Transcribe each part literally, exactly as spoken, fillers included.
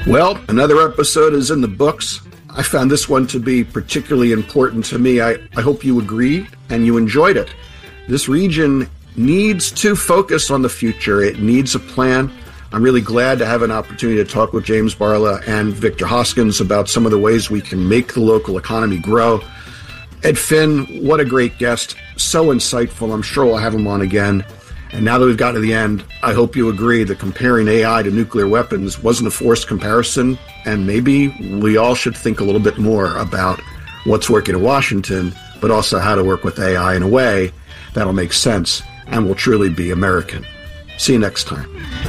Well, another episode is in the books. I found this one to be particularly important to me. I, I hope you agreed and you enjoyed it. This region needs to focus on the future. It needs a plan. I'm really glad to have an opportunity to talk with James Barla and Victor Hoskins about some of the ways we can make the local economy grow. Ed Finn, what a great guest. So insightful. I'm sure we'll have him on again. And now that we've gotten to the end, I hope you agree that comparing A I to nuclear weapons wasn't a forced comparison, and maybe we all should think a little bit more about what's working in Washington, but also how to work with A I in a way that'll make sense and will truly be American. See you next time.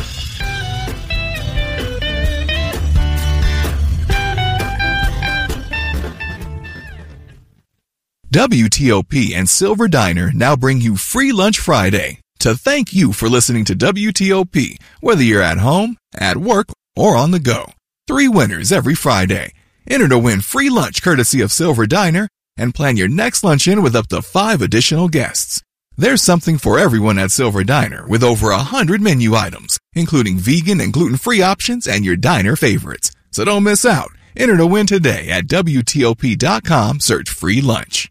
W T O P and Silver Diner now bring you Free Lunch Friday to thank you for listening to W T O P, whether you're at home, at work, or on the go. Three winners every Friday. Enter to win free lunch courtesy of Silver Diner and plan your next luncheon with up to five additional guests. There's something for everyone at Silver Diner with over a hundred menu items, including vegan and gluten-free options and your diner favorites. So don't miss out. Enter to win today at W T O P dot com. Search free lunch.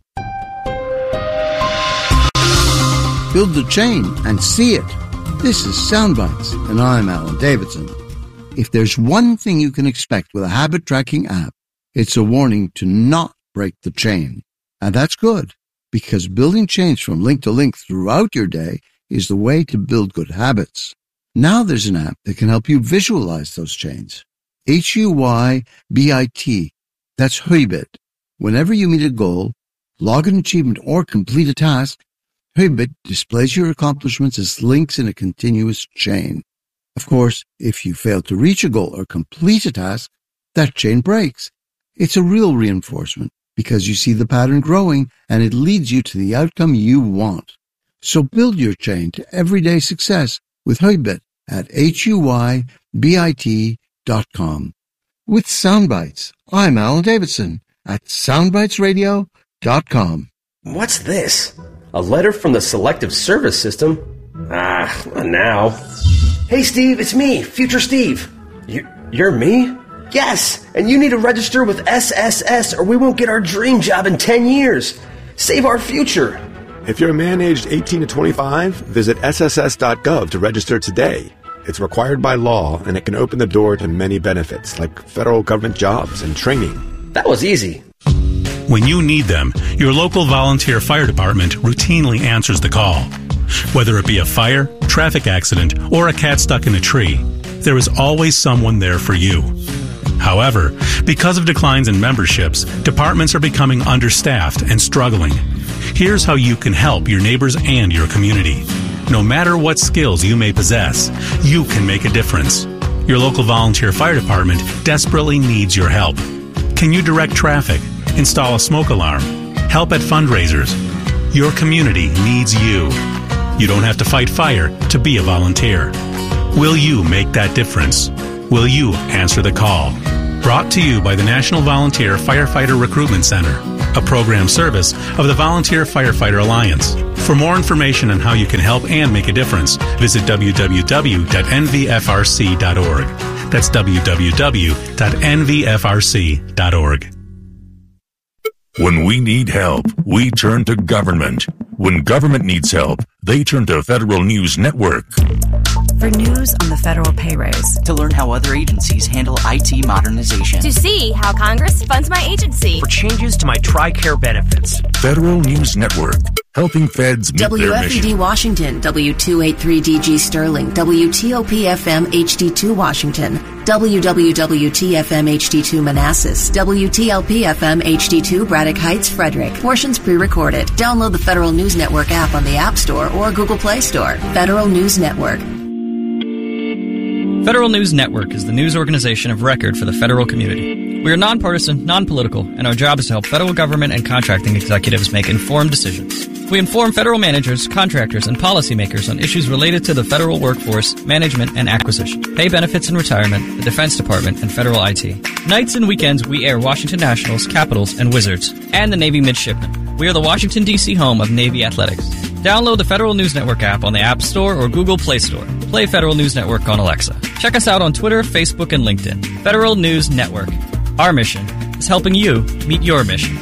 Build the chain and see it. This is Soundbites, and I'm Alan Davidson. If there's one thing you can expect with a habit tracking app, it's a warning to not break the chain. And that's good, because building chains from link to link throughout your day is the way to build good habits. Now there's an app that can help you visualize those chains. H U Y B I T. That's Huybit. Whenever you meet a goal, log an achievement, or complete a task, Huybit displays your accomplishments as links in a continuous chain. Of course, if you fail to reach a goal or complete a task, that chain breaks. It's a real reinforcement because you see the pattern growing and it leads you to the outcome you want. So build your chain to everyday success with Huybit at H U Y B I T dot com. With Soundbites, I'm Alan Davidson at soundbites radio dot com. What's this? A letter from the Selective Service System? Ah, not now. Hey, Steve, it's me, Future Steve. You, you're me? Yes, and you need to register with S S S or we won't get our dream job in ten years. Save our future. If you're a man aged eighteen to twenty-five, visit S S S dot gov to register today. It's required by law, and it can open the door to many benefits, like federal government jobs and training. That was easy. When you need them, your local volunteer fire department routinely answers the call. Whether it be a fire, traffic accident, or a cat stuck in a tree, there is always someone there for you. However, because of declines in memberships, departments are becoming understaffed and struggling. Here's how you can help your neighbors and your community. No matter what skills you may possess, you can make a difference. Your local volunteer fire department desperately needs your help. Can you direct traffic? Install a smoke alarm? Help at fundraisers? Your community needs you. You don't have to fight fire to be a volunteer. Will you make that difference? Will you answer the call? Brought to you by the National Volunteer Firefighter Recruitment Center, a program service of the Volunteer Firefighter Alliance. For more information on how you can help and make a difference, visit w w w dot n v f r c dot org. That's w w w dot n v f r c dot org. When we need help, we turn to government. When government needs help, they turn to Federal News Network. For news on the federal pay raise. To learn how other agencies handle I T modernization. To see how Congress funds my agency. For changes to my TRICARE benefits. Federal News Network, helping feds meet W F E D their mission. Washington, W two eighty-three D G Sterling, W T O P F M H D two Washington, W W W T F M H D two Manassas, W T L P F M H D two Braddock Heights, Frederick. Portions pre-recorded. Download the Federal News Network app on the App Store or Google Play Store. Federal News Network. Federal News Network is the news organization of record for the federal community. We are nonpartisan, non-political, and our job is to help federal government and contracting executives make informed decisions. We inform federal managers, contractors, and policymakers on issues related to the federal workforce, management, and acquisition, pay benefits and retirement, the Defense Department, and federal I T. Nights and weekends, we air Washington Nationals, Capitals, and Wizards, and the Navy Midshipmen. We are the Washington, D C home of Navy Athletics. Download the Federal News Network app on the App Store or Google Play Store. Play Federal News Network on Alexa. Check us out on Twitter, Facebook, and LinkedIn. Federal News Network. Our mission is helping you meet your mission.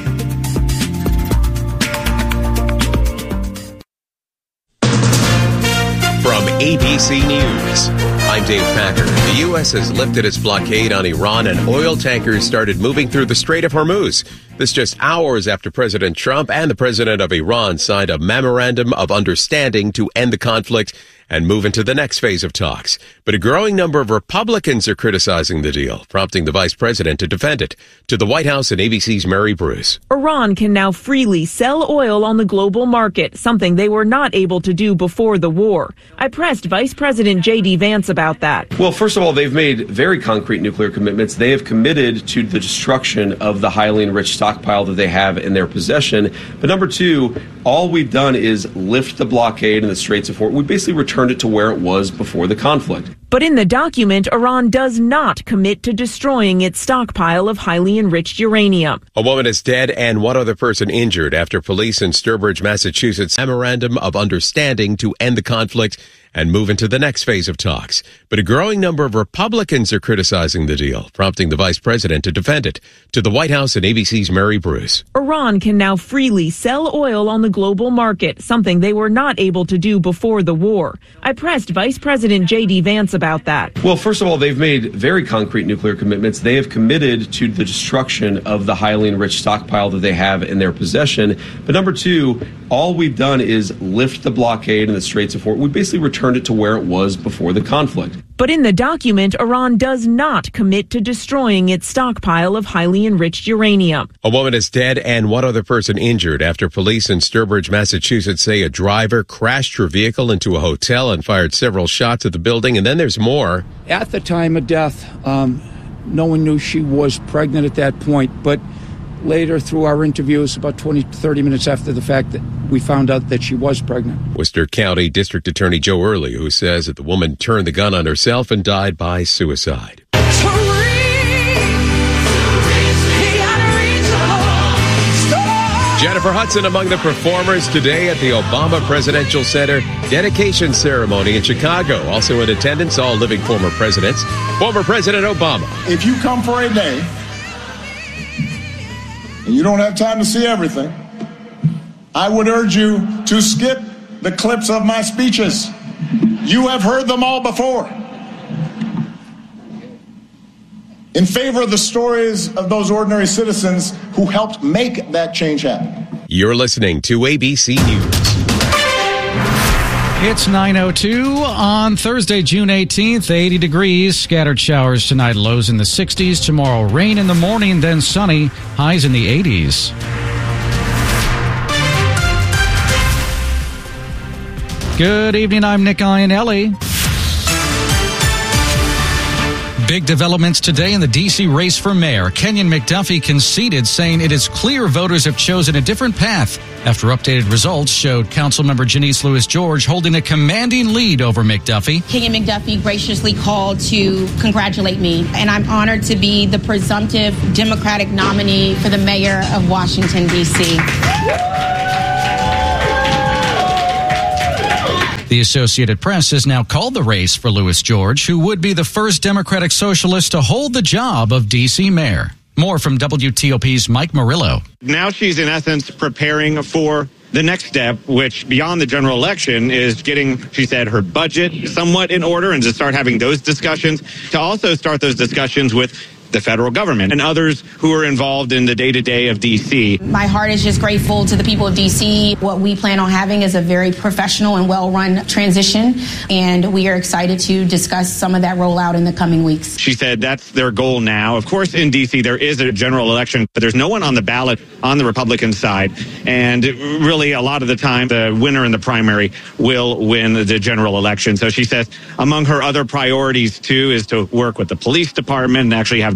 From A B C News, I'm Dave Packer. The U S has lifted its blockade on Iran and oil tankers started moving through the Strait of Hormuz. This just hours after President Trump and the president of Iran signed a memorandum of understanding to end the conflict and move into the next phase of talks. But a growing number of Republicans are criticizing the deal, prompting the vice president to defend it. To the White House and A B C's Mary Bruce. Iran can now freely sell oil on the global market, something they were not able to do before the war. I pressed Vice President J D Vance about that. Well, first of all, they've made very concrete nuclear commitments. They have committed to the destruction of the highly enriched stockpile that they have in their possession. But number two, all we've done is lift the blockade in the Straits of Hormuz. We basically returned it to where it was before the conflict. But in the document, Iran does not commit to destroying its stockpile of highly enriched uranium. A woman is dead and one other person injured after police in Sturbridge, Massachusetts, memorandum of understanding to end the conflict and move into the next phase of talks. But a growing number of Republicans are criticizing the deal, prompting the vice president to defend it. To the White House and A B C's Mary Bruce. Iran can now freely sell oil on the global market, something they were not able to do before the war. I pressed Vice President J D Vance about that. Well, first of all, they've made very concrete nuclear commitments. They have committed to the destruction of the highly enriched stockpile that they have in their possession. But number two, all we've done is lift the blockade in the Straits of Hormuz. We basically returned it to where it was before the conflict. But in the document, Iran does not commit to destroying its stockpile of highly enriched uranium. A woman is dead and one other person injured after police in Sturbridge, Massachusetts say a driver crashed her vehicle into a hotel and fired several shots at the building. And then there's more. At the time of death, um, no one knew she was pregnant at that point. But later, through our interviews, about twenty, thirty minutes after the fact, that we found out that she was pregnant. Worcester County District Attorney Joe Early, who says that the woman turned the gun on herself and died by suicide. Jennifer Hudson among the performers today at the Obama Presidential Center dedication ceremony in Chicago. Also in attendance, all living former presidents. Former President Obama. If you come for a day and you don't have time to see everything, I would urge you to skip the clips of my speeches. You have heard them all before. In favor of the stories of those ordinary citizens who helped make that change happen. You're listening to A B C News. It's nine oh two on Thursday, June eighteenth, eighty degrees. Scattered showers tonight, lows in the sixties. Tomorrow, rain in the morning, then sunny, highs in the eighties. Good evening, I'm Nick Iannelli. Big developments today in the D C race for mayor. Kenyon McDuffie conceded, saying it is clear voters have chosen a different path after updated results showed Councilmember Janice Lewis-George holding a commanding lead over McDuffie. Kenyon McDuffie graciously called to congratulate me, and I'm honored to be the presumptive Democratic nominee for the mayor of Washington, D C The Associated Press has now called the race for Lewis-George, who would be the first Democratic Socialist to hold the job of D C mayor. More from W T O P's Mike Murillo. Now she's in essence preparing for the next step, which beyond the general election is getting, she said, her budget somewhat in order and to start having those discussions, to also start those discussions with the federal government and others who are involved in the day-to-day of D C. My heart is just grateful to the people of D C. What we plan on having is a very professional and well-run transition, and we are excited to discuss some of that rollout in the coming weeks. She said that's their goal now. Of course, in D C, there is a general election, but there's no one on the ballot on the Republican side. And really, a lot of the time, the winner in the primary will win the general election. So she says among her other priorities, too, is to work with the police department and actually have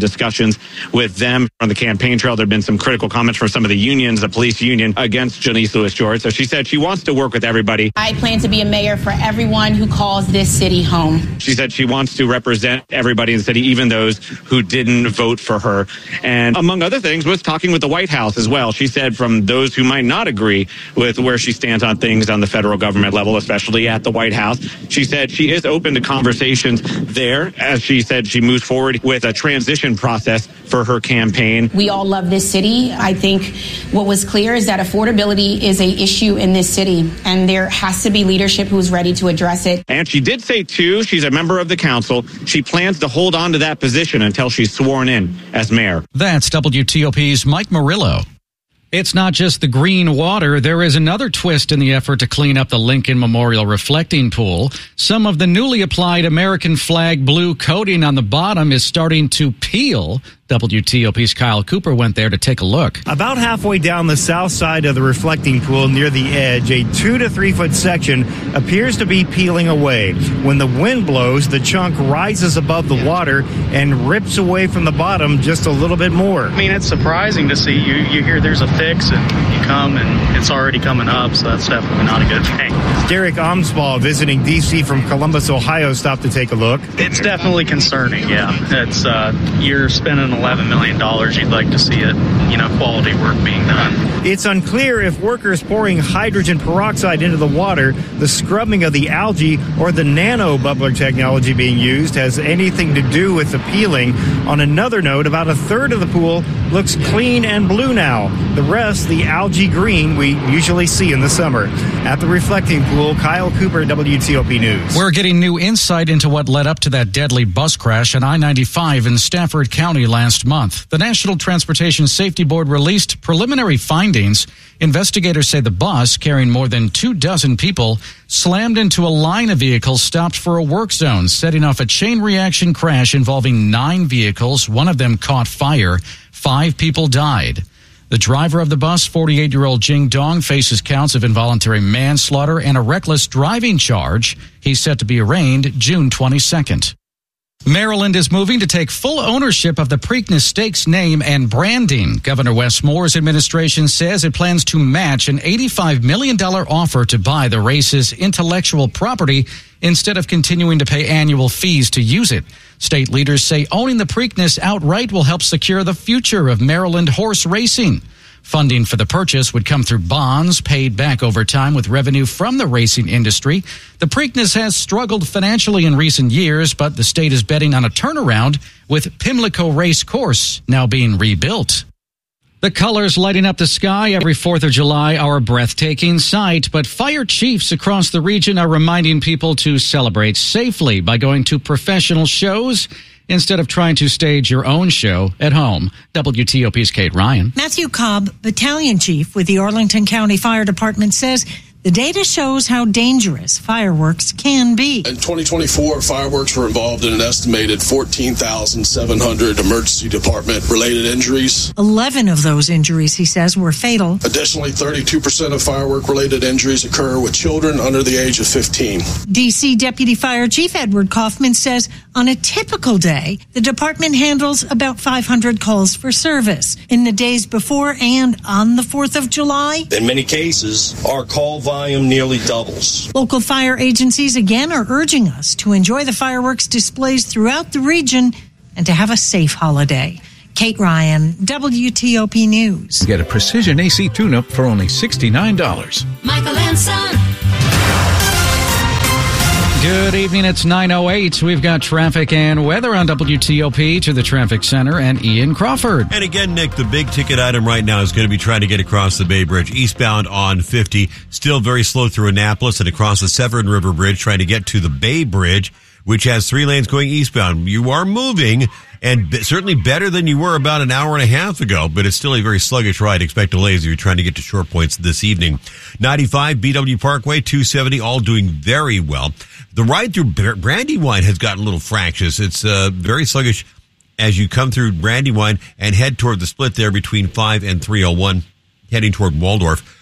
discussions with them on the campaign trail. There have been some critical comments from some of the unions, the police union, against Janice Lewis George. So she said she wants to work with everybody. I plan to be a mayor for everyone who calls this city home. She said she wants to represent everybody in the city, even those who didn't vote for her. And among other things, was talking with the White House as well. She said from those who might not agree with where she stands on things on the federal government level, especially at the White House, she said she is open to conversations there. As she said, she moves forward with a transition process for her campaign. We all love this city. I think what was clear is that affordability is a issue in this city, and there has to be leadership who's ready to address it. And she did say, too, she's a member of the council. She plans to hold on to that position until she's sworn in as mayor. That's W T O P's Mike Murillo. It's not just the green water. There is another twist in the effort to clean up the Lincoln Memorial reflecting pool. Some of the newly applied American flag blue coating on the bottom is starting to peel. W T O P's Kyle Cooper went there to take a look. About halfway down the south side of the reflecting pool near the edge, a two to three foot section appears to be peeling away. When the wind blows, the chunk rises above the water and rips away from the bottom just a little bit more. I mean, it's surprising to see. You, you hear there's a fix and you come and it's already coming up, so that's definitely not a good thing. Derek Omsbaugh, visiting D C from Columbus, Ohio, stopped to take a look. It's definitely concerning, yeah. It's uh, you're spending eleven million dollars. You'd like to see it, you know, quality work being done. It's unclear if workers pouring hydrogen peroxide into the water, the scrubbing of the algae, or the nano bubbler technology being used has anything to do with the peeling. On another note, about a third of the pool looks clean and blue now. The rest, the algae green we usually see in the summer. At the reflecting pool, Kyle Cooper, W T O P News. We're getting new insight into what led up to that deadly bus crash on I ninety-five in Stafford County last month. The National Transportation Safety Board released preliminary findings. Investigators say the bus, carrying more than two dozen people, slammed into a line of vehicles stopped for a work zone, setting off a chain reaction crash involving nine vehicles. One of them caught fire. Five people died. The driver of the bus, forty-eight-year-old Jing Dong, faces counts of involuntary manslaughter and a reckless driving charge. He's set to be arraigned June twenty-second. Maryland is moving to take full ownership of the Preakness Stakes name and branding. Governor Wes Moore's administration says it plans to match an eighty-five million dollars offer to buy the race's intellectual property instead of continuing to pay annual fees to use it. State leaders say owning the Preakness outright will help secure the future of Maryland horse racing. Funding for the purchase would come through bonds paid back over time with revenue from the racing industry. The Preakness has struggled financially in recent years, but the state is betting on a turnaround with Pimlico Race Course now being rebuilt. The colors lighting up the sky every fourth of July are a breathtaking sight, but fire chiefs across the region are reminding people to celebrate safely by going to professional shows instead of trying to stage your own show at home. W T O P's Kate Ryan. Matthew Cobb, battalion chief with the Arlington County Fire Department, says the data shows how dangerous fireworks can be. In twenty twenty-four, fireworks were involved in an estimated fourteen thousand seven hundred emergency department-related injuries. eleven of those injuries, he says, were fatal. Additionally, thirty-two percent of firework-related injuries occur with children under the age of fifteen. D C Deputy Fire Chief Edward Kaufman says on a typical day, the department handles about five hundred calls for service. In the days before and on the fourth of July, in many cases, our call volume volume nearly doubles. Local fire agencies again are urging us to enjoy the fireworks displays throughout the region and to have a safe holiday. Kate Ryan, W T O P News. Get a precision A C tune-up for only sixty-nine dollars. Michael and Son. Good evening, it's nine oh eight. We've got traffic and weather on W T O P to the Traffic Center and Ian Crawford. And again, Nick, the big ticket item right now is going to be trying to get across the Bay Bridge eastbound on fifty. Still very slow through Annapolis and across the Severn River Bridge trying to get to the Bay Bridge, which has three lanes going eastbound. You are moving, and b- certainly better than you were about an hour and a half ago, but it's still a very sluggish ride. Expect delays if you're trying to get to Short Points this evening. ninety-five, B W Parkway, two seventy, all doing very well. The ride through Brandywine has gotten a little fractious. It's uh, very sluggish as you come through Brandywine and head toward the split there between five and three oh one, heading toward Waldorf.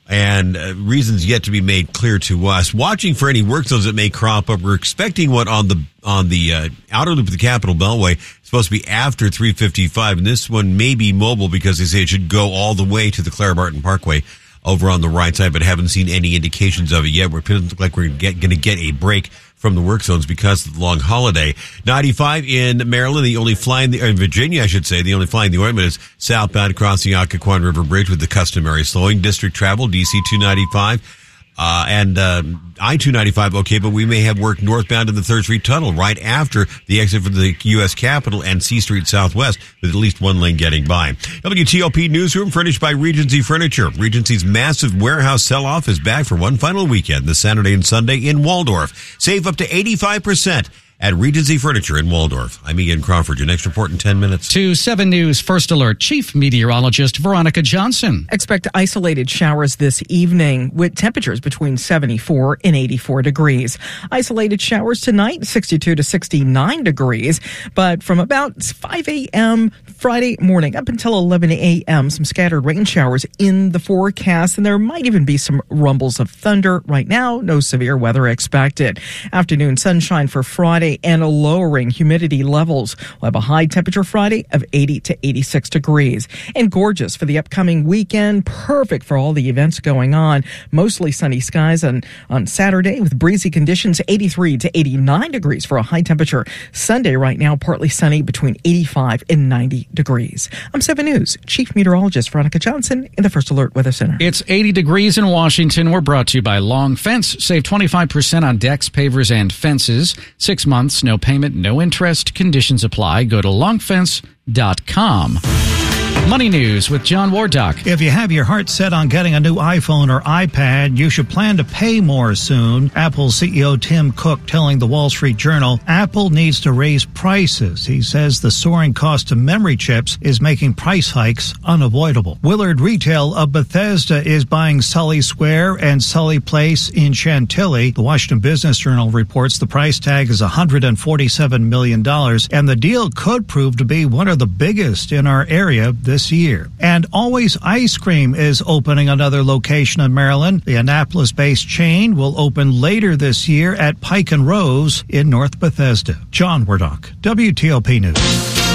and uh, reasons yet to be made clear to us. Watching for any work zones that may crop up. We're expecting one on the on the uh, outer loop of the Capitol Beltway. It's supposed to be after three fifty-five, and this one may be mobile because they say it should go all the way to the Clara Barton Parkway over on the right side, but haven't seen any indications of it yet. We're feeling like we're going to get a break from the work zones because of the long holiday. ninety-five in Maryland, the only fly in, the, in Virginia, I should say, the only fly in the ointment is southbound across the Occoquan River Bridge with the customary slowing. District travel, D C two ninety-five. Uh, and, uh, I two ninety-five, okay, but we may have work northbound in the third Street Tunnel right after the exit from the U S Capitol and C Street Southwest with at least one lane getting by. W T O P Newsroom furnished by Regency Furniture. Regency's massive warehouse sell-off is back for one final weekend, this Saturday and Sunday in Waldorf. Save up to eighty-five percent at Regency Furniture in Waldorf. I'm Ian Crawford. Your next report in ten minutes. To seven News First Alert, Chief Meteorologist Veronica Johnson. Expect isolated showers this evening with temperatures between seventy-four and eighty-four degrees. Isolated showers tonight, sixty-two to sixty-nine degrees. But from about five a.m. Friday morning up until eleven a.m., some scattered rain showers in the forecast, and there might even be some rumbles of thunder. Right now, no severe weather expected. Afternoon sunshine for Friday and lowering humidity levels. We'll have a high temperature Friday of eighty to eighty-six degrees. And gorgeous for the upcoming weekend. Perfect for all the events going on. Mostly sunny skies on, on Saturday with breezy conditions, eighty-three to eighty-nine degrees for a high temperature. Sunday right now, partly sunny between eighty-five and ninety degrees. I'm seven News Chief Meteorologist Veronica Johnson in the First Alert Weather Center. It's eighty degrees in Washington. We're brought to you by Long Fence. Save twenty-five percent on decks, pavers, and fences. Six months. Months, no payment, no interest. Conditions apply. Go to long fence dot com. Money News with John Wardock. If you have your heart set on getting a new iPhone or iPad, you should plan to pay more soon. Apple C E O Tim Cook telling the Wall Street Journal, Apple needs to raise prices. He says the soaring cost of memory chips is making price hikes unavoidable. Willard Retail of Bethesda is buying Sully Square and Sully Place in Chantilly. The Washington Business Journal reports the price tag is one hundred forty-seven million dollars, and the deal could prove to be one of the biggest in our area this year. And Always Ice Cream is opening another location in Maryland. The Annapolis-based chain will open later this year at Pike and Rose in North Bethesda. John Wardock, W T O P News.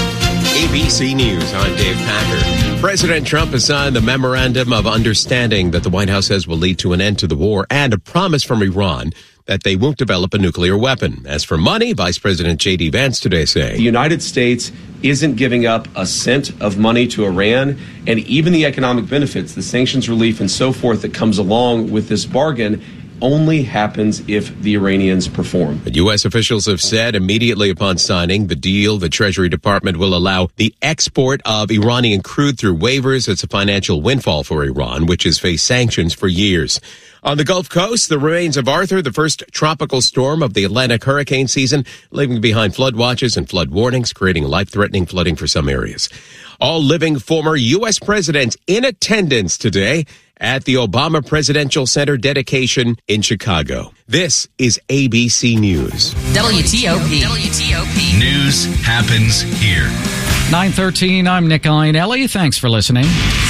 A B C News, I'm Dave Packer. President Trump has signed the Memorandum of Understanding that the White House says will lead to an end to the war and a promise from Iran that they won't develop a nuclear weapon. As for money, Vice President J D Vance today saying the United States isn't giving up a cent of money to Iran, and even the economic benefits, the sanctions relief and so forth that comes along with this bargain only happens if the Iranians perform. But U S officials have said immediately upon signing the deal, the Treasury Department will allow the export of Iranian crude through waivers. It's a financial windfall for Iran, which has faced sanctions for years. On the Gulf Coast, the remains of Arthur, the first tropical storm of the Atlantic hurricane season, leaving behind flood watches and flood warnings, creating life-threatening flooding for some areas. All living former U S presidents in attendance today at the Obama Presidential Center dedication in Chicago. This is A B C News. W T O P. W T O P. News happens here. nine thirteen, I'm Nick Iannelli. Thanks for listening.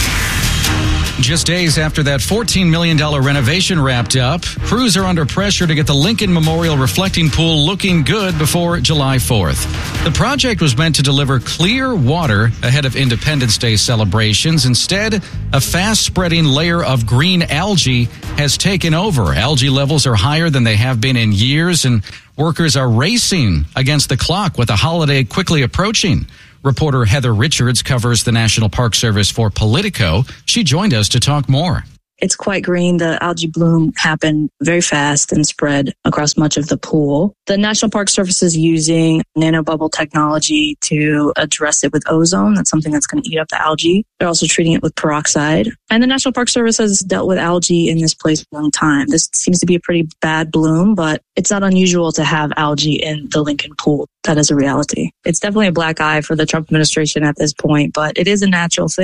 Just days after that fourteen million dollars renovation wrapped up, crews are under pressure to get the Lincoln Memorial Reflecting Pool looking good before July fourth. The project was meant to deliver clear water ahead of Independence Day celebrations. Instead, a fast-spreading layer of green algae has taken over. Algae levels are higher than they have been in years, and workers are racing against the clock with the holiday quickly approaching. Reporter Heather Richards covers the National Park Service for Politico. She joined us to talk more. It's quite green. The algae bloom happened very fast and spread across much of the pool. The National Park Service is using nanobubble technology to address it with ozone. That's something that's going to eat up the algae. They're also treating it with peroxide. And the National Park Service has dealt with algae in this place for a long time. This seems to be a pretty bad bloom, but it's not unusual to have algae in the Lincoln Pool. That is a reality. It's definitely a black eye for the Trump administration at this point, but it is a natural thing.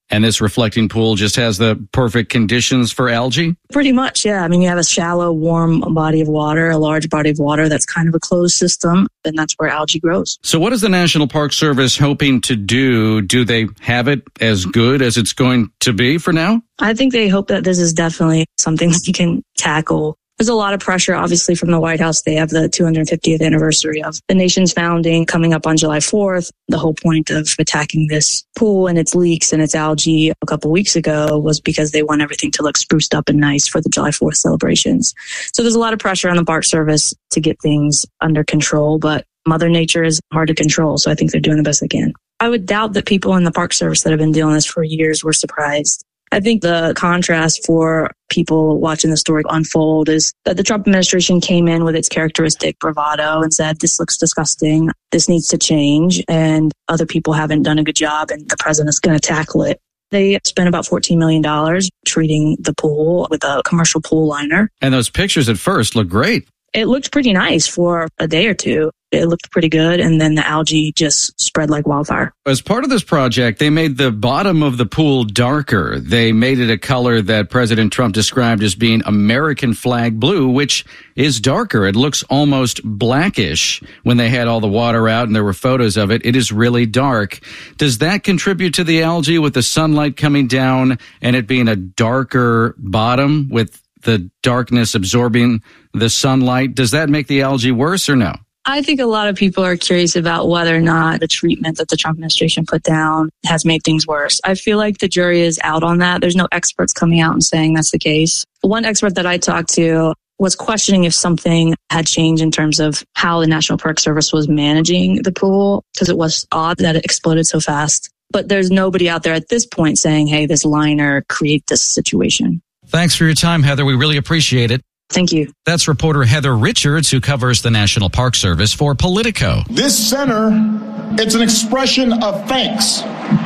And this reflecting pool just has the perfect conditions for algae? Pretty much, yeah. I mean, you have a shallow, warm body of water, a large body of water that's kind of a closed system, and that's where algae grows. So what is the National Park Service hoping to do? Do they have it as good as it's going to be for now? I think they hope that this is definitely something that you can tackle. There's a lot of pressure, obviously, from the White House. They have the two hundred fiftieth anniversary of the nation's founding coming up on July fourth. The whole point of attacking this pool and its leaks and its algae a couple weeks ago was because they want everything to look spruced up and nice for the July fourth celebrations. So there's a lot of pressure on the Park Service to get things under control, but Mother Nature is hard to control, so I think they're doing the best they can. I would doubt that people in the Park Service that have been dealing with this for years were surprised. I think the contrast for people watching the story unfold is that the Trump administration came in with its characteristic bravado and said, this looks disgusting, this needs to change, and other people haven't done a good job, and the president's going to tackle it. They spent about fourteen million dollars treating the pool with a commercial pool liner. And those pictures at first look great. It looked pretty nice for a day or two. It looked pretty good, and then the algae just spread like wildfire. As part of this project, they made the bottom of the pool darker. They made it a color that President Trump described as being American flag blue, which is darker. It looks almost blackish. When they had all the water out and there were photos of it, it is really dark. Does that contribute to the algae with the sunlight coming down and it being a darker bottom with the darkness absorbing the sunlight? Does that make the algae worse or no? I think a lot of people are curious about whether or not the treatment that the Trump administration put down has made things worse. I feel like the jury is out on that. There's no experts coming out and saying that's the case. One expert that I talked to was questioning if something had changed in terms of how the National Park Service was managing the pool, because it was odd that it exploded so fast. But there's nobody out there at this point saying, hey, this liner created this situation. Thanks for your time, Heather. We really appreciate it. Thank you. That's reporter Heather Richards, who covers the National Park Service for Politico. This center, it's an expression of thanks,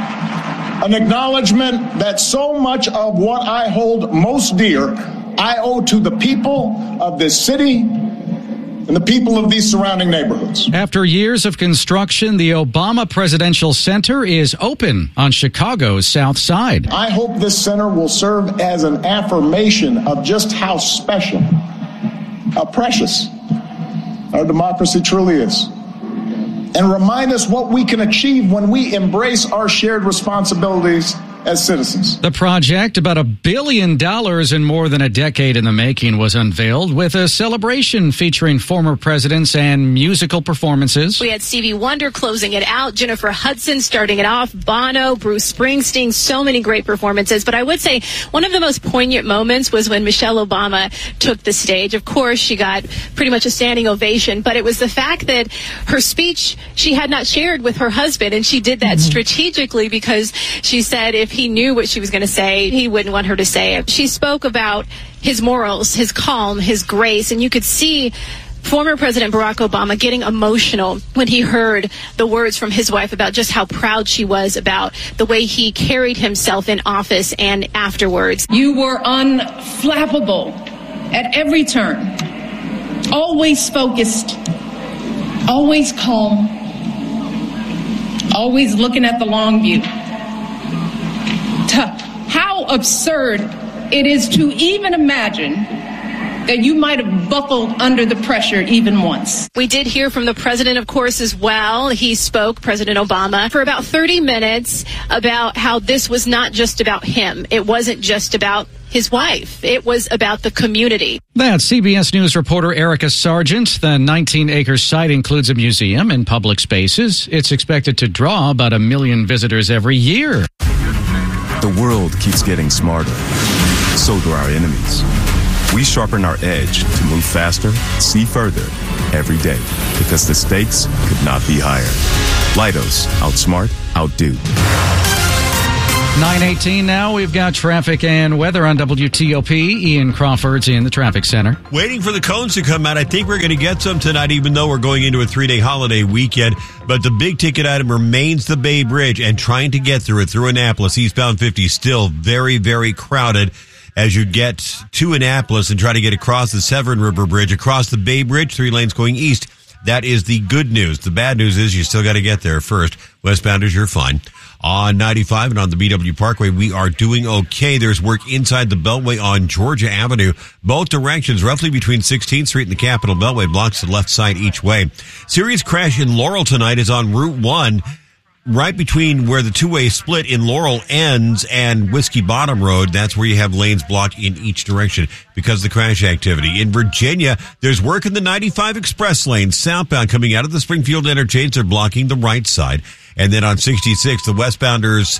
an acknowledgement that so much of what I hold most dear, I owe to the people of this city and the people of these surrounding neighborhoods. After years of construction, the Obama Presidential Center is open on Chicago's South Side. I hope this center will serve as an affirmation of just how special, how precious our democracy truly is, and remind us what we can achieve when we embrace our shared responsibilities as citizens. The project, about a billion dollars in more than a decade in the making, was unveiled with a celebration featuring former presidents and musical performances. We had Stevie Wonder closing it out, Jennifer Hudson starting it off, Bono, Bruce Springsteen, so many great performances. But I would say one of the most poignant moments was when Michelle Obama took the stage. Of course, she got pretty much a standing ovation, but it was the fact that her speech she had not shared with her husband, and she did that mm-hmm. strategically because she said if he knew what she was going to say, he wouldn't want her to say it. She spoke about his morals, his calm, his grace, and you could see former President Barack Obama getting emotional when he heard the words from his wife about just how proud she was about the way he carried himself in office and afterwards. You were unflappable at every turn, always focused, always calm, always looking at the long view. How absurd it is to even imagine that you might have buckled under the pressure even once. We did hear from the president, of course, as well. He spoke, President Obama, for about thirty minutes about how this was not just about him. It wasn't just about his wife. It was about the community. That's C B S News reporter Erica Sargent. The nineteen acre site includes a museum and public spaces. It's expected to draw about a million visitors every year. The world keeps getting smarter. So do our enemies. We sharpen our edge to move faster, see further, every day. Because the stakes could not be higher. Leidos. Outsmart, outdo. nine eighteen now. We've got traffic and weather on W T O P. Ian Crawford's in the traffic center. Waiting for the cones to come out. I think we're going to get some tonight, even though we're going into a three-day holiday weekend. But the big ticket item remains the Bay Bridge, and trying to get through it through Annapolis. Eastbound fifty still very, very crowded as you get to Annapolis and try to get across the Severn River Bridge, across the Bay Bridge, three lanes going east. That is the good news. The bad news is you still got to get there first. Westbounders, you're fine. On ninety-five and on the B W Parkway, we are doing okay. There's work inside the Beltway on Georgia Avenue. Both directions, roughly between sixteenth Street and the Capitol Beltway, blocks the left side each way. Serious crash in Laurel tonight is on Route one, right between where the two-way split in Laurel ends and Whiskey Bottom Road. That's where you have lanes blocked in each direction because of the crash activity. In Virginia, there's work in the ninety-five express lane southbound coming out of the Springfield interchange. They're blocking the right side. And then on sixty-six, the westbounders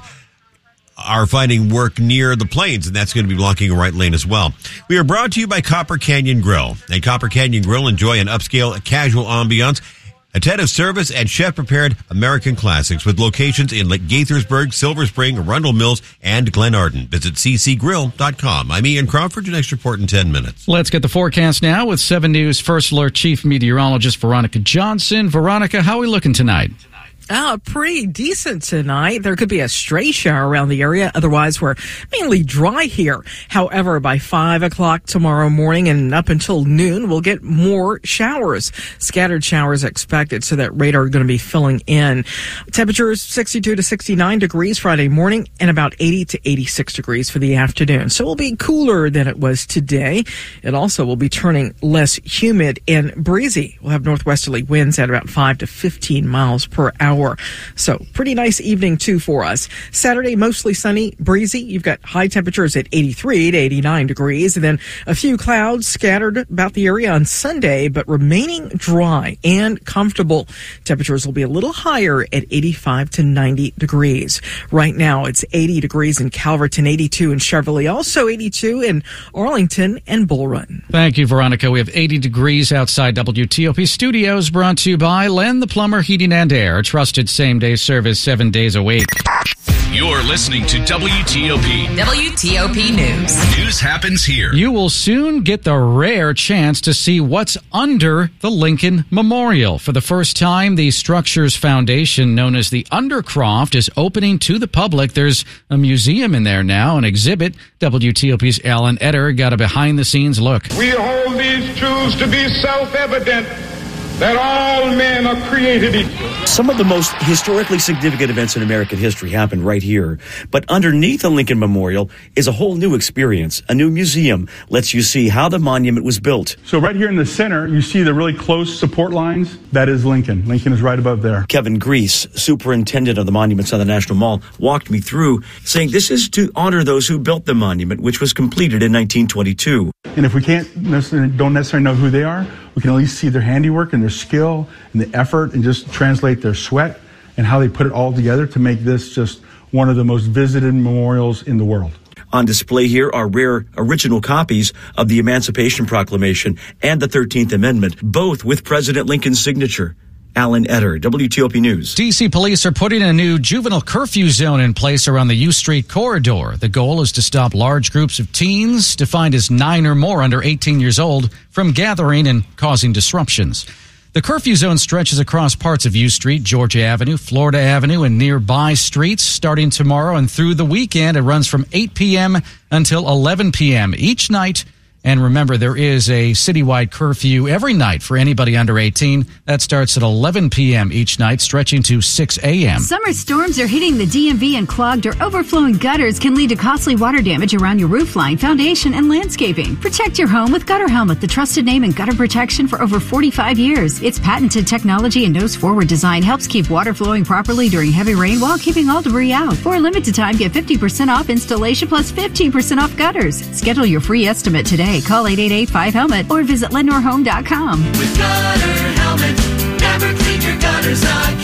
are finding work near the Plains, and that's going to be blocking a right lane as well. We are brought to you by Copper Canyon Grill. At Copper Canyon Grill, enjoy an upscale, casual ambiance, attentive service, and chef-prepared American classics with locations in Lake Gaithersburg, Silver Spring, Arundel Mills, and Glenarden. Visit c c grill dot com. I'm Ian Crawford. Your next report in ten minutes. Let's get the forecast now with seven News First Alert Chief Meteorologist Veronica Johnson. Veronica, how are we looking tonight? Uh, pretty decent tonight. There could be a stray shower around the area. Otherwise, we're mainly dry here. However, by five o'clock tomorrow morning and up until noon, we'll get more showers. Scattered showers expected, so that radar are going to be filling in. Temperatures sixty-two to sixty-nine degrees Friday morning and about eighty to eighty-six degrees for the afternoon. So it will be cooler than it was today. It also will be turning less humid and breezy. We'll have northwesterly winds at about five to fifteen miles per hour. So pretty nice evening too for us. Saturday, mostly sunny, breezy. You've got high temperatures at eighty-three to eighty-nine degrees, and then a few clouds scattered about the area on Sunday, but remaining dry and comfortable. Temperatures will be a little higher at eighty-five to ninety degrees. Right now, it's eighty degrees in Calverton, eighty-two in Cheverly, also eighty-two in Arlington and Bull Run. Thank you, Veronica. We have eighty degrees outside W T O P Studios, brought to you by Len the Plumber Heating and Air. Trusted same-day service seven days a week. You're listening to W T O P. W T O P News. News happens here. You will soon get the rare chance to see what's under the Lincoln Memorial. For the first time, the structure's foundation, known as the Undercroft, is opening to the public. There's a museum in there now, an exhibit. W T O P's Alan Etter got a behind-the-scenes look. We hold these truths to be self-evident, that all men are created equal. Some of the most historically significant events in American history happened right here. But underneath the Lincoln Memorial is a whole new experience. A new museum lets you see how the monument was built. So right here in the center, you see the really close support lines. That is Lincoln. Lincoln is right above there. Kevin Grease, superintendent of the monuments on the National Mall, walked me through, saying this is to honor those who built the monument, which was completed in nineteen twenty-two. And if we can't necessarily, don't necessarily know who they are, we can at least see their handiwork and their skill and the effort and just translate their sweat and how they put it all together to make this just one of the most visited memorials in the world. On display here are rare original copies of the Emancipation Proclamation and the thirteenth Amendment, both with President Lincoln's signature. Alan Etter, W T O P News. D C police are putting a new juvenile curfew zone in place around the U Street corridor. The goal is to stop large groups of teens, defined as nine or more under eighteen years old, from gathering and causing disruptions. The curfew zone stretches across parts of U Street, Georgia Avenue, Florida Avenue, and nearby streets. Starting tomorrow and through the weekend, it runs from eight p.m. until eleven p.m. each night. And remember, there is a citywide curfew every night for anybody under eighteen. That starts at eleven p.m. each night, stretching to six a.m. Summer storms are hitting the D M V, and clogged or overflowing gutters can lead to costly water damage around your roofline, foundation, and landscaping. Protect your home with Gutter Helmet, the trusted name in gutter protection for over forty-five years. Its patented technology and nose-forward design helps keep water flowing properly during heavy rain while keeping all debris out. For a limited time, get fifty percent off installation plus fifteen percent off gutters. Schedule your free estimate today. Call eight eight eight, five helmet or visit Lenore Home dot com. With Gutter Helmet, never clean your gutters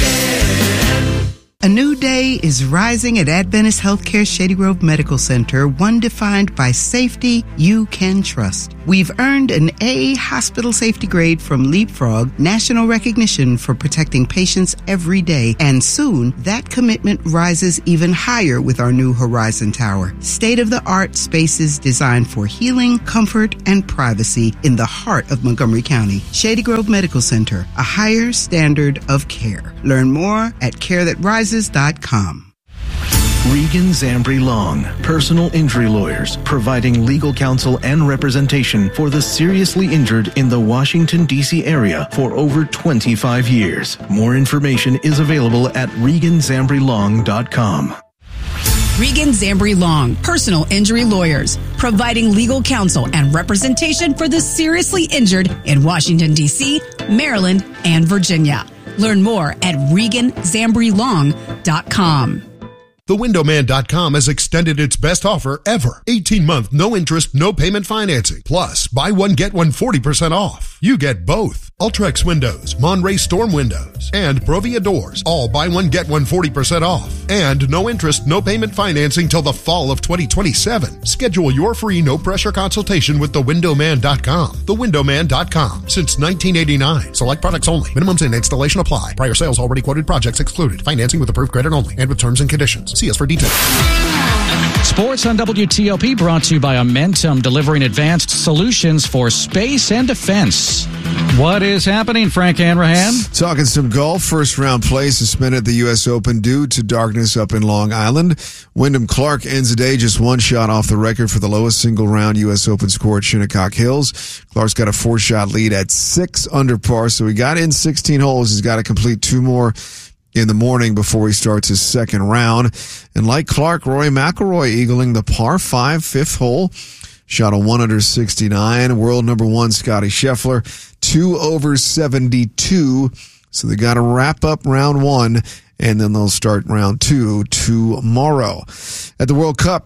again. A new day is rising at Adventist Healthcare Shady Grove Medical Center, one defined by safety you can trust. We've earned an A hospital safety grade from Leapfrog, national recognition for protecting patients every day, and soon that commitment rises even higher with our new Horizon Tower. State-of-the-art spaces designed for healing, comfort, and privacy in the heart of Montgomery County. Shady Grove Medical Center, a higher standard of care. Learn more at care that rises dot com. Regan Zambri Long, personal injury lawyers, providing legal counsel and representation for the seriously injured in the Washington, D C area for over twenty-five years. More information is available at regan zambri long dot com. Regan Zambri Long, personal injury lawyers, providing legal counsel and representation for the seriously injured in Washington, D C, Maryland, and Virginia. Learn more at regan zambri long dot com. The window man dot com has extended its best offer ever. eighteen month, no interest, no payment financing. Plus, buy one, get one forty percent off. You get both. Ultrex windows, Monterey Storm windows, and Provia doors. All buy one, get one forty percent off. And no interest, no payment financing till the fall of twenty twenty-seven. Schedule your free no-pressure consultation with the window man dot com. the window man dot com. Since nineteen eighty-nine. Select products only. Minimums and installation apply. Prior sales already quoted projects excluded. Financing with approved credit only and with terms and conditions. See us for details. Sports on W T O P brought to you by Amentum, delivering advanced solutions for space and defense. What is happening, Frank Hanrahan? Talking some golf. First round play suspended at the U S Open due to darkness up in Long Island. Wyndham Clark ends the day just one shot off the record for the lowest single round U S Open score at Shinnecock Hills. Clark's got a four shot lead at six under par, so he got in sixteen holes. He's got to complete two more in the morning before he starts his second round. And like Clark, Rory McIlroy eagling the par five fifth hole. Shot a one under sixty-nine. World number one, Scotty Scheffler, two over seventy-two. So they got to wrap up round one, and then they'll start round two tomorrow. At the World Cup,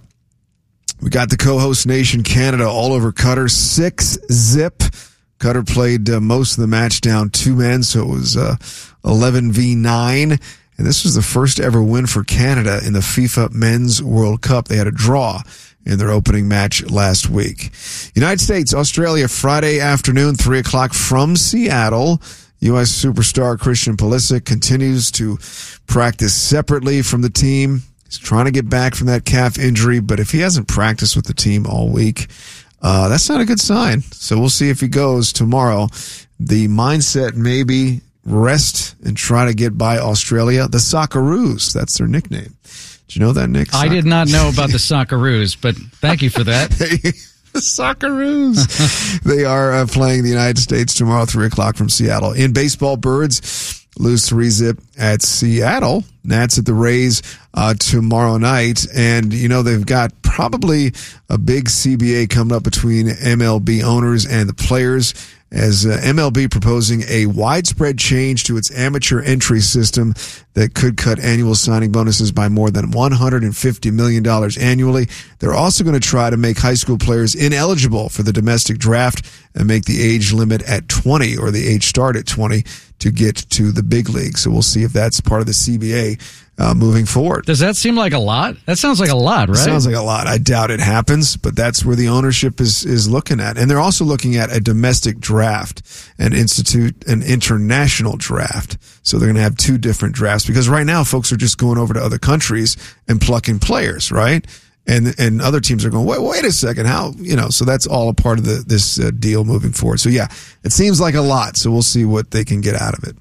we got the co-host nation, Canada, all over Qatar, six zip. Qatar played uh, most of the match down two men, so it was uh, eleven v nine. And this was the first ever win for Canada in the FIFA Men's World Cup. They had a draw in their opening match last week. United States, Australia, Friday afternoon, three o'clock from Seattle. U S superstar Christian Pulisic continues to practice separately from the team. He's trying to get back from that calf injury, but if he hasn't practiced with the team all week, uh, that's not a good sign. So we'll see if he goes tomorrow. The mindset may be rest and try to get by Australia. The Socceroos, that's their nickname. Did you know that, Nick? I did not know about the Socceroos, but thank you for that. The Socceroos. They are uh, playing the United States tomorrow, three o'clock from Seattle. In baseball, Birds lose three zip at Seattle. Nats at the Rays uh, tomorrow night. And, you know, they've got probably a big C B A coming up between M L B owners and the players, as uh, M L B proposing a widespread change to its amateur entry system that could cut annual signing bonuses by more than one hundred fifty million dollars annually. They're also going to try to make high school players ineligible for the domestic draft and make the age limit at twenty, or the age start at twenty, to get to the big league. So we'll see if that's part of the C B A uh, moving forward. Does that seem like a lot? That sounds like a lot, right? It sounds like a lot. I doubt it happens, but that's where the ownership is, is looking at. And they're also looking at a domestic draft and institute an international draft. So they're going to have two different drafts, because right now folks are just going over to other countries and plucking players, right? And and other teams are going, wait, wait a second, how, you know, so that's all a part of the, this uh, deal moving forward. So yeah, it seems like a lot. So we'll see what they can get out of it.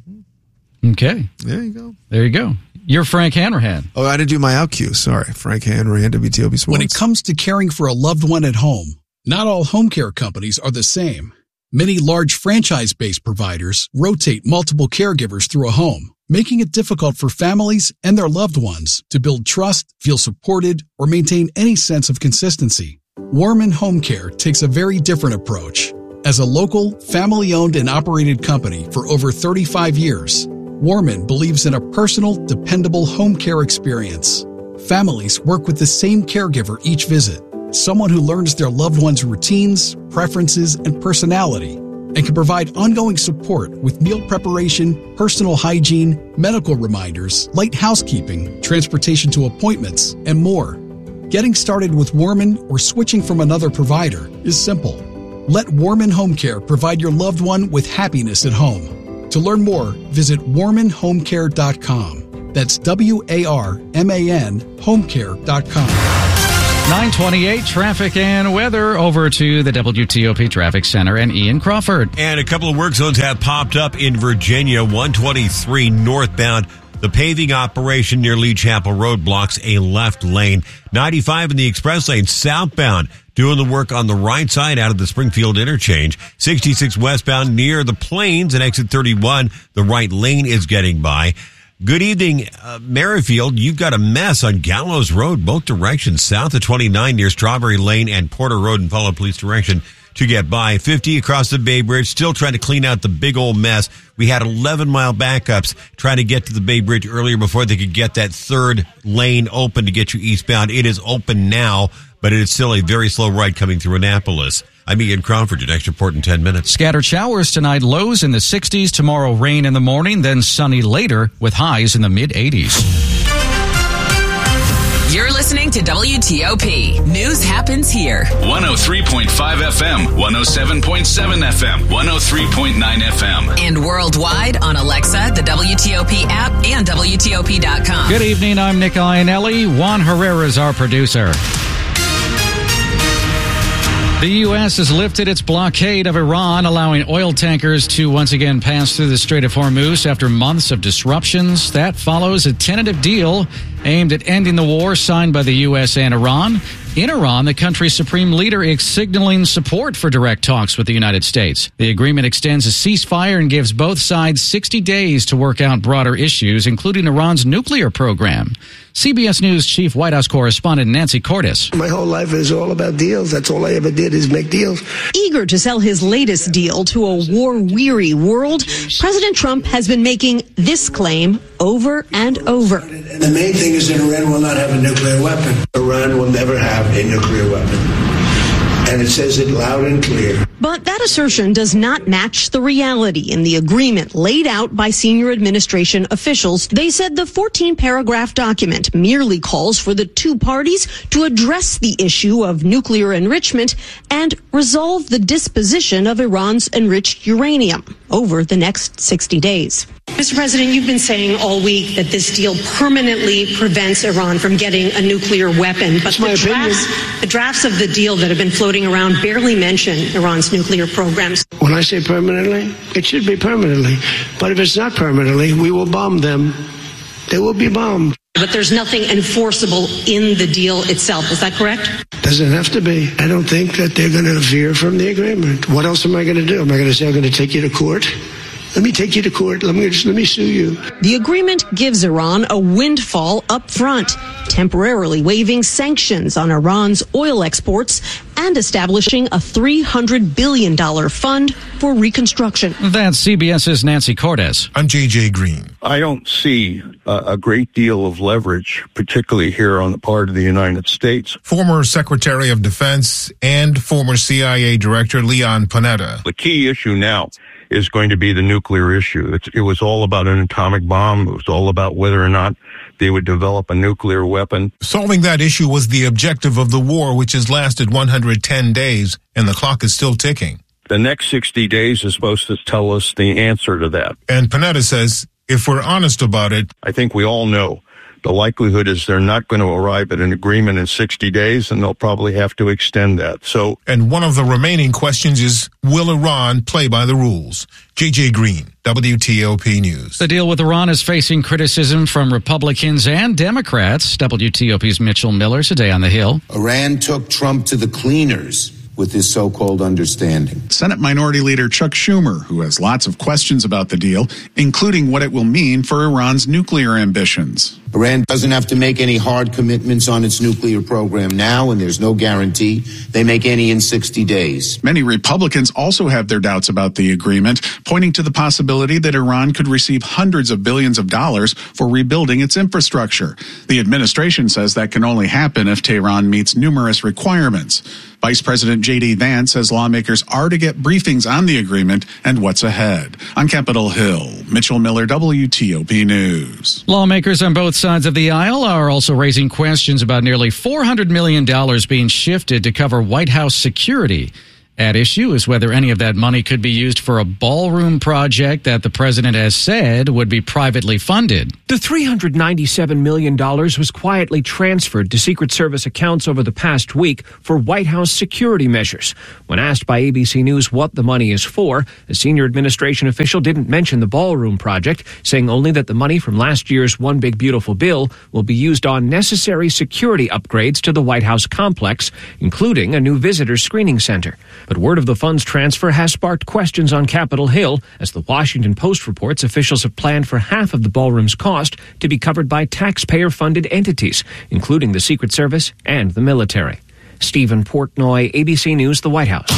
Okay. There you go. There you go. You're Frank Hanrahan. Oh, I didn't do my out cue. Sorry. Frank Hanrahan, W T O P Sports. When it comes to caring for a loved one at home, not all home care companies are the same. Many large franchise-based providers rotate multiple caregivers through a home, making it difficult for families and their loved ones to build trust, feel supported, or maintain any sense of consistency. Warman Home Care takes a very different approach. As a local, family-owned and operated company for over thirty-five years, Warman believes in a personal, dependable home care experience. Families work with the same caregiver each visit, someone who learns their loved one's routines, preferences, and personality, and can provide ongoing support with meal preparation, personal hygiene, medical reminders, light housekeeping, transportation to appointments, and more. Getting started with Warman or switching from another provider is simple. Let Warman Home Care provide your loved one with happiness at home. To learn more, visit warman home care dot com. That's W A R M A N home care dot com. nine twenty-eight, traffic and weather. Over to the W T O P Traffic Center and Ian Crawford. And a couple of work zones have popped up in Virginia. one twenty-three northbound The paving operation near Lee Chapel Road blocks a left lane. ninety-five in the express lane southbound, doing the work on the right side out of the Springfield interchange. sixty-six westbound near the Plains and exit thirty-one, the right lane is getting by. Good evening, uh, Merrifield. You've got a mess on Gallows Road, both directions, south of twenty-nine near Strawberry Lane and Porter Road in Follow Police direction to get by. fifty across the Bay Bridge, still trying to clean out the big old mess. We had eleven mile backups trying to get to the Bay Bridge earlier before they could get that third lane open to get you eastbound. It is open now, but it is still a very slow ride coming through Annapolis. I'm Ian Crawford. Your next report in ten minutes. Scattered showers tonight, lows in the sixties. Tomorrow, rain in the morning, then sunny later with highs in the mid-eighties. You're listening to W T O P. News happens here. one oh three point five F M, one oh seven point seven F M, one oh three point nine F M. And worldwide on Alexa, the W T O P app, and W T O P dot com. Good evening. I'm Nick Ionelli. Juan Herrera is our producer. The U S has lifted its blockade of Iran, allowing oil tankers to once again pass through the Strait of Hormuz after months of disruptions. That follows a tentative deal aimed at ending the war signed by the U S and Iran. In Iran, the country's supreme leader is signaling support for direct talks with the United States. The agreement extends a ceasefire and gives both sides sixty days to work out broader issues, including Iran's nuclear program. C B S News Chief White House correspondent Nancy Cordes. My whole life is all about deals. That's all I ever did is make deals. Eager to sell his latest deal to a war-weary world, President Trump has been making this claim over and over. And the main thing is that Iran will not have a nuclear weapon. Iran will never have a nuclear weapon. And it says it loud and clear. But that assertion does not match the reality in the agreement laid out by senior administration officials. They said the fourteen paragraph document merely calls for the two parties to address the issue of nuclear enrichment and resolve the disposition of Iran's enriched uranium over the next sixty days. Mister President, you've been saying all week that this deal permanently prevents Iran from getting a nuclear weapon. But the drafts, the drafts of the deal that have been floating around barely mention Iran's nuclear programs. When I say permanently, it should be permanently. But if it's not permanently, we will bomb them. They will be bombed. But there's nothing enforceable in the deal itself. Is that correct? Doesn't have to be. I don't think that they're going to veer from the agreement. What else am I going to do? Am I going to say I'm going to take you to court? Let me take you to court. Let me just let me sue you. The agreement gives Iran a windfall up front, temporarily waiving sanctions on Iran's oil exports and establishing a three hundred billion dollars fund for reconstruction. That's CBS's Nancy Cordes. I'm J J Green. I don't see a, a great deal of leverage, particularly here on the part of the United States. Former Secretary of Defense and former C I A Director Leon Panetta. The key issue now is going to be the nuclear issue. It's, it was all about an atomic bomb. It was all about whether or not they would develop a nuclear weapon. Solving that issue was the objective of the war, which has lasted one hundred ten days, and the clock is still ticking. The next sixty days is supposed to tell us the answer to that. And Panetta says, if we're honest about it, I think we all know the likelihood is they're not going to arrive at an agreement in sixty days, and they'll probably have to extend that. So, and one of the remaining questions is, will Iran play by the rules? J J Green, W T O P News. The deal with Iran is facing criticism from Republicans and Democrats. W T O P's Mitchell Miller today on the Hill. Iran took Trump to the cleaners with this so-called understanding. Senate Minority Leader Chuck Schumer, who has lots of questions about the deal, including what it will mean for Iran's nuclear ambitions. Iran doesn't have to make any hard commitments on its nuclear program now, and there's no guarantee they make any in sixty days. Many Republicans also have their doubts about the agreement, pointing to the possibility that Iran could receive hundreds of billions of dollars for rebuilding its infrastructure. The administration says that can only happen if Tehran meets numerous requirements. Vice President J D Vance says lawmakers are to get briefings on the agreement and what's ahead. On Capitol Hill, Mitchell Miller, W T O P News. Lawmakers on both sides of the aisle are also raising questions about nearly four hundred million dollars being shifted to cover White House security. At issue is whether any of that money could be used for a ballroom project that the president has said would be privately funded. The three hundred ninety-seven million dollars was quietly transferred to Secret Service accounts over the past week for White House security measures. When asked by A B C News what the money is for, a senior administration official didn't mention the ballroom project, saying only that the money from last year's One Big Beautiful Bill will be used on necessary security upgrades to the White House complex, including a new visitor screening center. But word of the funds transfer has sparked questions on Capitol Hill, as the Washington Post reports officials have planned for half of the ballroom's cost to be covered by taxpayer-funded entities, including the Secret Service and the military. Stephen Portnoy, A B C News, the White House.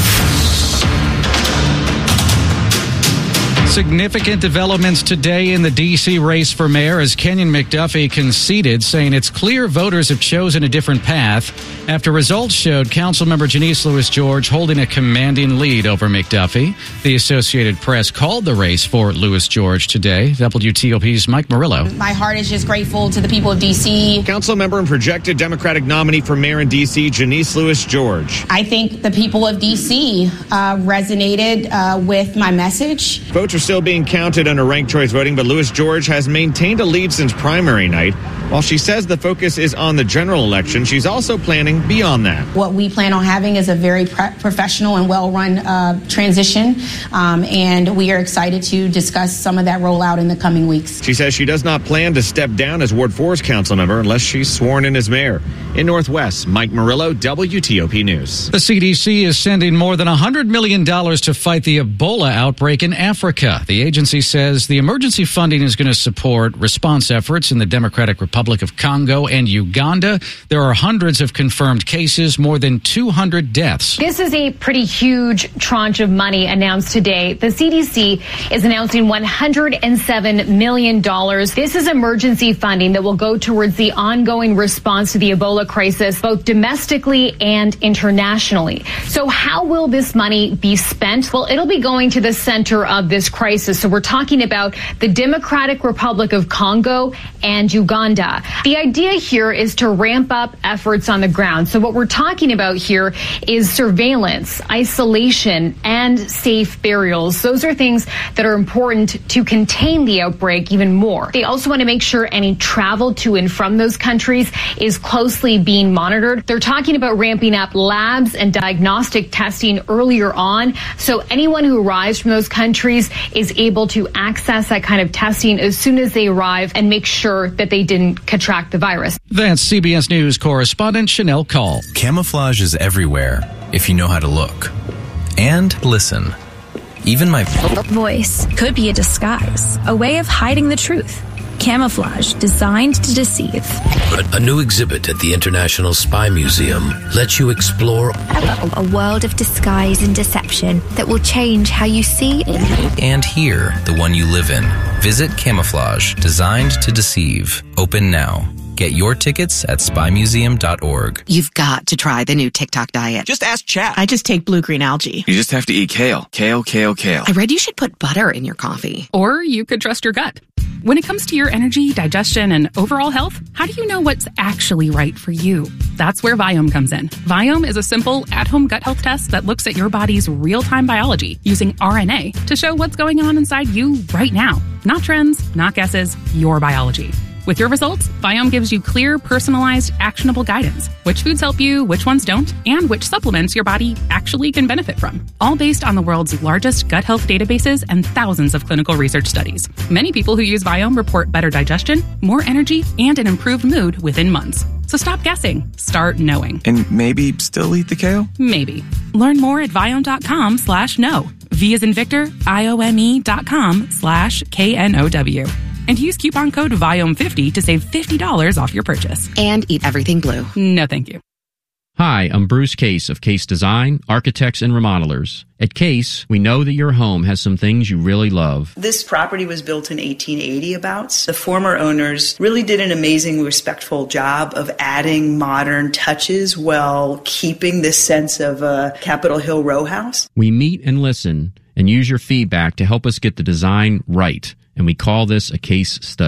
Significant developments today in the D C race for mayor as Kenyon McDuffie conceded, saying it's clear voters have chosen a different path after results showed Councilmember Janice Lewis George holding a commanding lead over McDuffie. The Associated Press called the race for Lewis George today. W T O P's Mike Murillo. My heart is just grateful to the people of D C. Councilmember and projected Democratic nominee for mayor in D C, Janice Lewis George. I think the people of D C uh, resonated uh, with my message. Votes are still being counted under ranked choice voting, but Lewis George has maintained a lead since primary night. While she says the focus is on the general election, she's also planning beyond that. What we plan on having is a very pre- professional and well-run uh, transition, um, and we are excited to discuss some of that rollout in the coming weeks. She says she does not plan to step down as Ward four's council member unless she's sworn in as mayor. In Northwest, Mike Murillo, W T O P News. The C D C is sending more than one hundred million dollars to fight the Ebola outbreak in Africa. The agency says the emergency funding is going to support response efforts in the Democratic Republic of Congo and Uganda. There are hundreds of confirmed cases, more than two hundred deaths. This is a pretty huge tranche of money announced today. The C D C is announcing one hundred seven million dollars. This is emergency funding that will go towards the ongoing response to the Ebola crisis, both domestically and internationally. So how will this money be spent? Well, it'll be going to the center of this crisis. So we're talking about the Democratic Republic of Congo and Uganda. The idea here is to ramp up efforts on the ground. So what we're talking about here is surveillance, isolation, and safe burials. Those are things that are important to contain the outbreak even more. They also want to make sure any travel to and from those countries is closely being monitored. They're talking about ramping up labs and diagnostic testing earlier on, so anyone who arrives from those countries is able to access that kind of testing as soon as they arrive and make sure that they didn't contract the virus. That's C B S News correspondent Chanel Call. Camouflage is everywhere if you know how to look and listen. Even my voice could be a disguise, a way of hiding the truth. Camouflage designed to deceive. A new exhibit at the International Spy Museum lets you explore a world of disguise and deception that will change how you see and hear the one you live in. Visit Camouflage, designed to deceive. Open now. Get your tickets at spy museum dot org. You've got to try the new TikTok diet. Just ask chat. I just take blue-green algae. You just have to eat kale. Kale, kale, kale. I read you should put butter in your coffee. Or you could trust your gut. When it comes to your energy, digestion, and overall health, how do you know what's actually right for you? That's where Viome comes in. Viome is a simple, at-home gut health test that looks at your body's real-time biology using R N A to show what's going on inside you right now. Not trends, not guesses, your biology. With your results, Viome gives you clear, personalized, actionable guidance. Which foods help you, which ones don't, and which supplements your body actually can benefit from. All based on the world's largest gut health databases and thousands of clinical research studies. Many people who use Viome report better digestion, more energy, and an improved mood within months. So stop guessing. Start knowing. And maybe still eat the kale? Maybe. Learn more at Viome.com slash know. V as in Victor, I O M E dot com slash K N O W. And use coupon code Viome fifty to save fifty dollars off your purchase. And eat everything blue. No, thank you. Hi, I'm Bruce Case of Case Design, Architects and Remodelers. At Case, we know that your home has some things you really love. This property was built in eighteen eighty abouts. The former owners really did an amazing, respectful job of adding modern touches while keeping this sense of a Capitol Hill row house. We meet and listen and use your feedback to help us get the design right. And we call this a case study.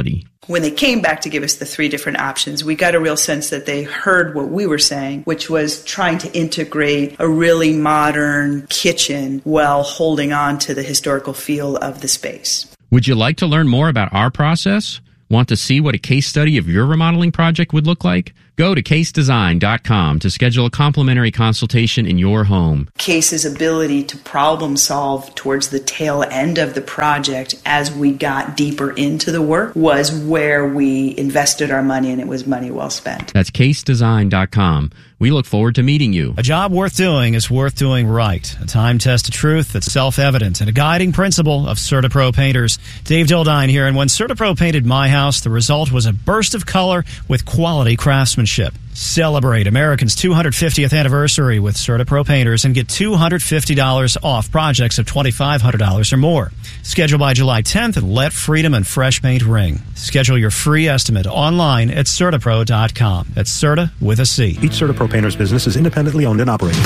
When they came back to give us the three different options, we got a real sense that they heard what we were saying, which was trying to integrate a really modern kitchen while holding on to the historical feel of the space. Would you like to learn more about our process? Want to see what a case study of your remodeling project would look like? Go to case design dot com to schedule a complimentary consultation in your home. Case's ability to problem solve towards the tail end of the project as we got deeper into the work was where we invested our money, and it was money well spent. That's case design dot com. We look forward to meeting you. A job worth doing is worth doing right. A time-tested truth that's self-evident and a guiding principle of CertaPro painters. Dave Dildine here, and when CertaPro painted my house, the result was a burst of color with quality craftsmanship. Celebrate American's two hundred fiftieth anniversary with CertaPro painters and get two hundred fifty dollars off projects of twenty-five hundred dollars or more. Schedule by July tenth and let freedom and fresh paint ring. Schedule your free estimate online at CertaPro dot com. That's Certa with a C. Each CertaPro painter's business is independently owned and operated.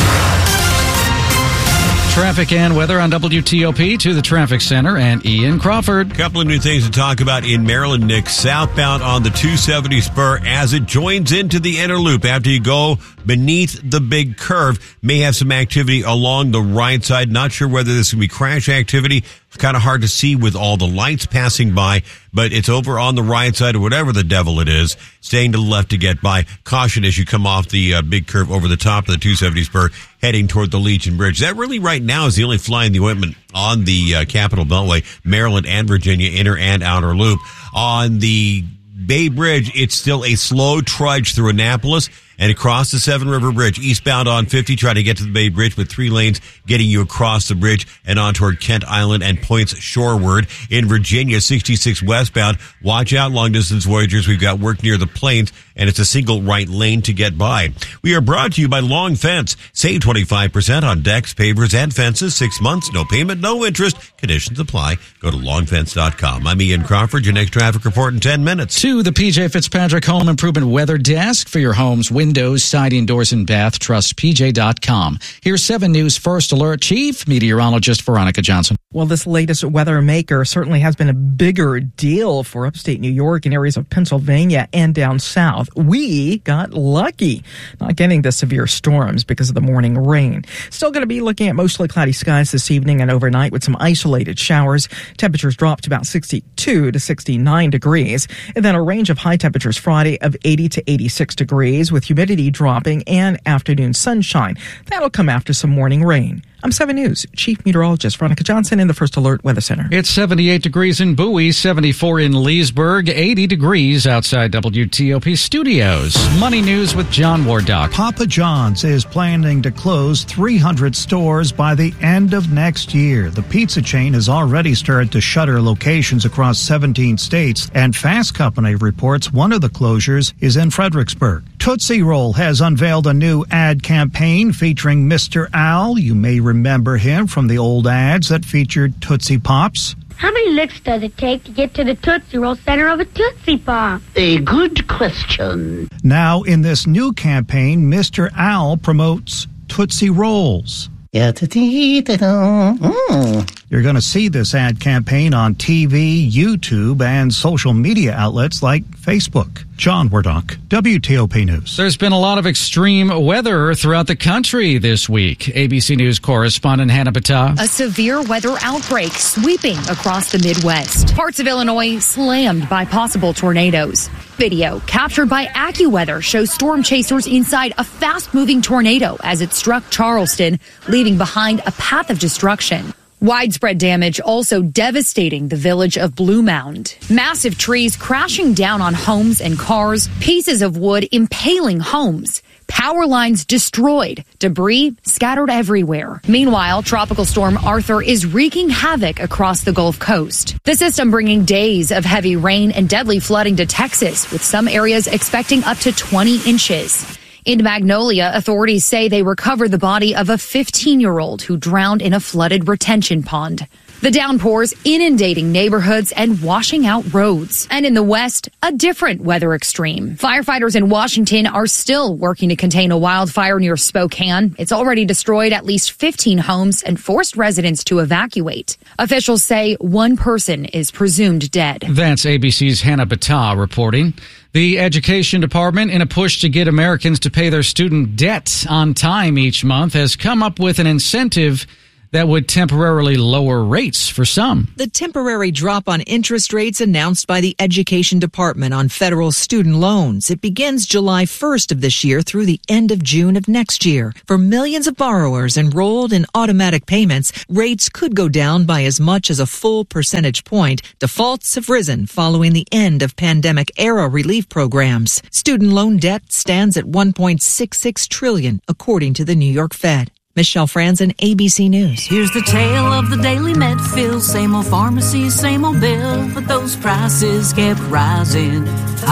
Traffic and weather on W T O P to the Traffic Center and Ian Crawford. Couple of new things to talk about in Maryland, Nick. Southbound on the two seventy spur as it joins into the inner loop after you go beneath the big curve. May have some activity along the right side. Not sure whether this will be crash activity. It's kind of hard to see with all the lights passing by, but it's over on the right side or whatever the devil it is, staying to the left to get by. Caution as you come off the uh, big curve over the top of the two seventy spur heading toward the Legion Bridge. That really right now is the only fly in the ointment on the uh, Capitol Beltway, Maryland and Virginia, inner and outer loop. On the Bay Bridge, it's still a slow trudge through Annapolis and across the Seven River Bridge, eastbound on fifty, trying to get to the Bay Bridge with three lanes getting you across the bridge and on toward Kent Island and points shoreward. In Virginia, sixty-six westbound, watch out, long-distance Voyagers. We've got work near the plains, and it's a single right lane to get by. We are brought to you by Long Fence. Save twenty-five percent on decks, pavers, and fences. Six months, no payment, no interest. Conditions apply. Go to long fence dot com. I'm Ian Crawford. Your next traffic report in ten minutes. To the P J Fitzpatrick Home Improvement Weather Desk for your home's windows, siding, doors, and bath. Trust P J dot com. Here's seven News First Alert Chief Meteorologist Veronica Johnson. Well, this latest weather maker certainly has been a bigger deal for upstate New York and areas of Pennsylvania and down south. We got lucky not getting the severe storms because of the morning rain. Still going to be looking at mostly cloudy skies this evening and overnight with some isolated showers. Temperatures drop to about sixty-two to sixty-nine degrees. And then a range of high temperatures Friday of eighty to eighty-six degrees with humidity dropping and afternoon sunshine. That'll come after some morning rain. I'm seven News Chief Meteorologist Veronica Johnson in the First Alert Weather Center. It's seventy-eight degrees in Bowie, seventy-four in Leesburg, eighty degrees outside W T O P studios. Money News with John Wardock. Papa John's is planning to close three hundred stores by the end of next year. The pizza chain has already started to shutter locations across seventeen states, and Fast Company reports one of the closures is in Fredericksburg. Tootsie Roll has unveiled a new ad campaign featuring Mister Owl. You may remember him from the old ads that featured Tootsie Pops. How many licks does it take to get to the Tootsie Roll center of a Tootsie Pop? A good question. Now, in this new campaign, Mister Owl promotes Tootsie Rolls. Yeah, mm. You're going to see this ad campaign on T V, YouTube, and social media outlets like Facebook. John Wardock, W T O P News. There's been a lot of extreme weather throughout the country this week. A B C News correspondent Hannah Battah. A severe weather outbreak sweeping across the Midwest. Parts of Illinois slammed by possible tornadoes. Video captured by AccuWeather shows storm chasers inside a fast-moving tornado as it struck Charleston, leaving behind a path of destruction. Widespread damage also devastating the village of Blue Mound. Massive trees crashing down on homes and cars, pieces of wood impaling homes. Power lines destroyed, debris scattered everywhere. Meanwhile, Tropical Storm Arthur is wreaking havoc across the Gulf Coast. The system bringing days of heavy rain and deadly flooding to Texas, with some areas expecting up to twenty inches. In Magnolia, authorities say they recovered the body of a fifteen-year-old who drowned in a flooded retention pond. The downpours inundating neighborhoods and washing out roads. And in the west, a different weather extreme. Firefighters in Washington are still working to contain a wildfire near Spokane. It's already destroyed at least fifteen homes and forced residents to evacuate. Officials say one person is presumed dead. That's A B C's Hannah Battah reporting. The Education Department, in a push to get Americans to pay their student debt on time each month, has come up with an incentive that would temporarily lower rates for some. The temporary drop on interest rates announced by the Education Department on federal student loans. It begins July first of this year through the end of June of next year. For millions of borrowers enrolled in automatic payments, rates could go down by as much as a full percentage point. Defaults have risen following the end of pandemic-era relief programs. Student loan debt stands at one point six six trillion dollars, according to the New York Fed. Michelle Franzen, A B C News. Here's the tale of the daily med fill. Same old pharmacy, same old bill. But those prices kept rising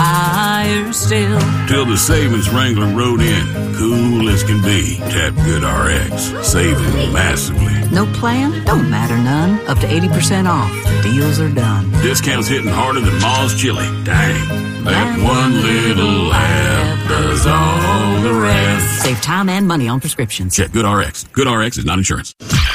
higher still. Till the savings wrangler rode in. Cool as can be. Tap GoodRx. Saving massively. No plan? Don't matter none. Up to eighty percent off. The deals are done. Discounts hitting harder than Ma's chili. Dang. That one little app does all the rest. Save time and money on prescriptions. Check GoodRx. GoodRx is not insurance.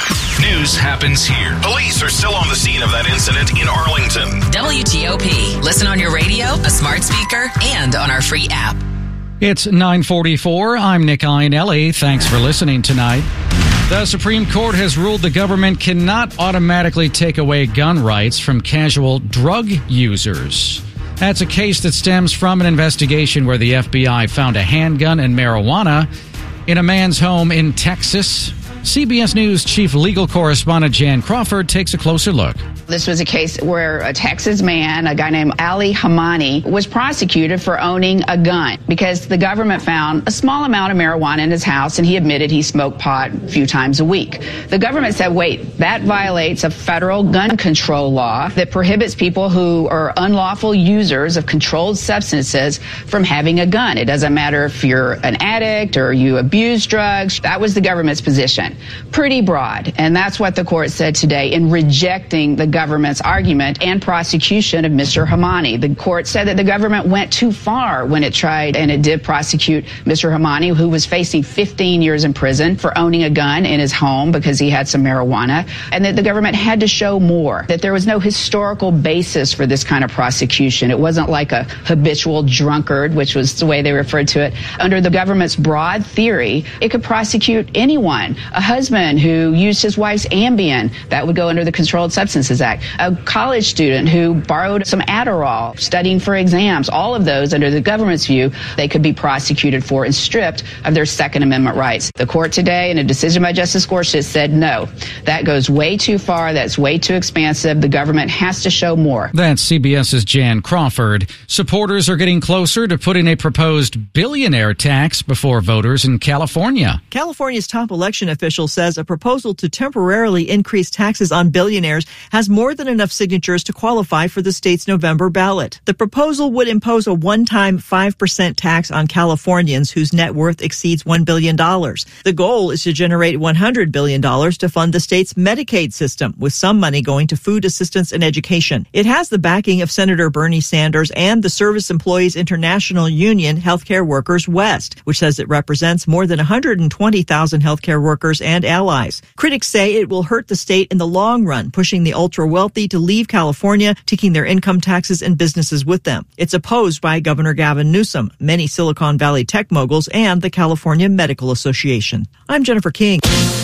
News happens here. Police are still on the scene of that incident in Arlington. W T O P. Listen on your radio, a smart speaker, and on our free app. It's nine forty-four. I'm Nick Iannelli. Thanks for listening tonight. The Supreme Court has ruled the government cannot automatically take away gun rights from casual drug users. That's a case that stems from an investigation where the F B I found a handgun and marijuana in a man's home in Texas. C B S News chief legal correspondent Jan Crawford takes a closer look. This was a case where a Texas man, a guy named Ali Hamani, was prosecuted for owning a gun because the government found a small amount of marijuana in his house, and he admitted he smoked pot a few times a week. The government said, wait, that violates a federal gun control law that prohibits people who are unlawful users of controlled substances from having a gun. It doesn't matter if you're an addict or you abuse drugs. That was the government's position. Pretty broad. And that's what the court said today in rejecting the government's argument and prosecution of Mister Hamani. The court said that the government went too far when it tried and it did prosecute Mister Hamani, who was facing fifteen years in prison for owning a gun in his home because he had some marijuana, and that the government had to show more, that there was no historical basis for this kind of prosecution. It wasn't like a habitual drunkard, which was the way they referred to it. Under the government's broad theory, it could prosecute anyone. A husband who used his wife's Ambien, that would go under the Controlled Substances Act. A college student who borrowed some Adderall, studying for exams, all of those, under the government's view, they could be prosecuted for and stripped of their Second Amendment rights. The court today, in a decision by Justice Gorsuch, said no, that goes way too far, that's way too expansive, the government has to show more. That's CBS's Jan Crawford. Supporters are getting closer to putting a proposed billionaire tax before voters in California. California's top election official says a proposal to temporarily increase taxes on billionaires has more than enough signatures to qualify for the state's November ballot. The proposal would impose a one-time five percent tax on Californians whose net worth exceeds one billion dollars. The goal is to generate one hundred billion dollars to fund the state's Medicaid system, with some money going to food assistance and education. It has the backing of Senator Bernie Sanders and the Service Employees International Union Healthcare Workers West, which says it represents more than one hundred twenty thousand healthcare workers and allies. Critics say it will hurt the state in the long run, pushing the ultra-wealthy to leave California, taking their income taxes and businesses with them. It's opposed by Governor Gavin Newsom, many Silicon Valley tech moguls, and the California Medical Association. I'm Jennifer King.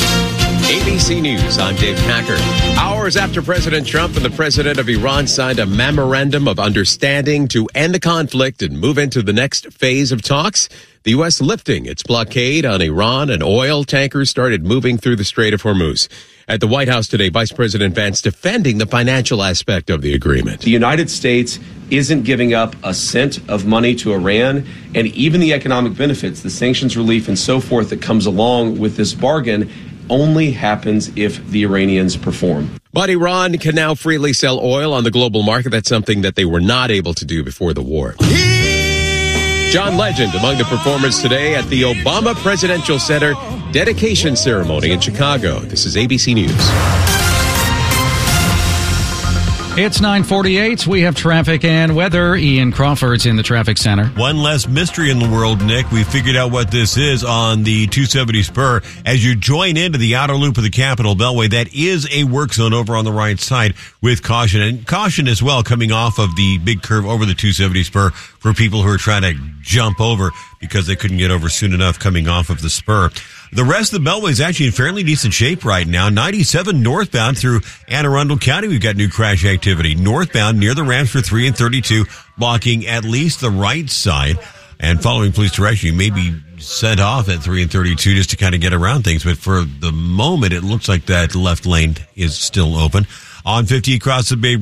A B C News, I'm Dave Packer. Hours after President Trump and the president of Iran signed a memorandum of understanding to end the conflict and move into the next phase of talks, the U S lifting its blockade on Iran and oil tankers started moving through the Strait of Hormuz. At the White House today, Vice President Vance defending the financial aspect of the agreement. The United States isn't giving up a cent of money to Iran, and even the economic benefits, the sanctions relief and so forth that comes along with this bargain only happens if the Iranians perform. But Iran can now freely sell oil on the global market. That's something that they were not able to do before the war. John Legend among the performers today at the Obama Presidential Center dedication ceremony in Chicago. This is A B C News. It's nine forty-eight. We have traffic and weather. Ian Crawford's in the traffic center. One less mystery in the world, Nick. We figured out what this is on the two seventy spur. As you join into the outer loop of the Capitol Beltway, that is a work zone over on the right side with caution. And caution as well coming off of the big curve over the two seventy spur for people who are trying to jump over because they couldn't get over soon enough coming off of the spur. The rest of the Beltway is actually in fairly decent shape right now. ninety-seven northbound through Anne Arundel County. We've got new crash activity. Northbound near the ramps for three and thirty-two, blocking at least the right side. And following police direction, you may be sent off at three and thirty-two just to kind of get around things. But for the moment, it looks like that left lane is still open. On fifty across the Bay